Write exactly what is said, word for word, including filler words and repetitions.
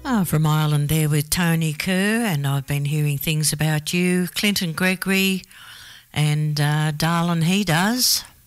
Oh, from Ireland there with Tony Kerr, and I've been hearing things about you, Clinton Gregory, and uh, Darlin' He Does.